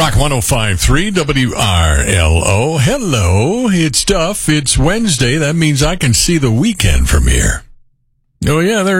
Rock 105.3 WRLO. Hello, it's Duff. It's Wednesday. That means I can see the weekend from here. Oh, yeah, there